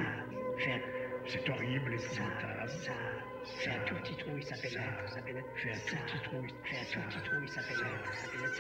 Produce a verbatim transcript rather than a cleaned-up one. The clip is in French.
J'ai C'est horrible, épouvantable. ça, j'ai un tout petit trou, il s'appelle Ça. être, ça s'appelle être, J'ai un tout petit trou, j'ai un tout petit trou, il s'appelle être, ça s'appelle être.